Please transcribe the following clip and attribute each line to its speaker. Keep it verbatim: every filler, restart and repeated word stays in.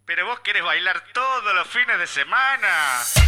Speaker 1: Pero vos querés bailar todos los fines de semana.